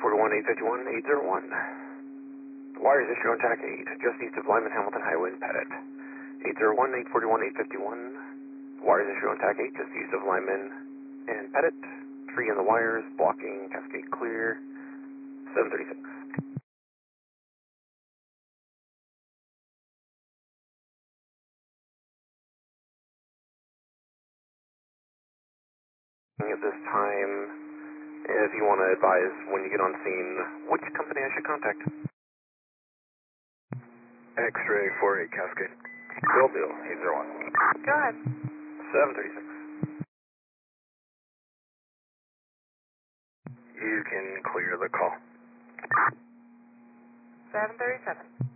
841, 801. Wires issue on TAC 8, just east of Lyman Hamilton Highway in Pettit. 801, 841, 851. Wires issue on TAC 8, just east of Lyman and Pettit. Tree in the wires, blocking, cascade clear. 736. At this time, if you want to advise when you get on scene, which company I should contact? X-ray 48 Cascade. Will do, 801. Go ahead. 736. You can clear the call. 737.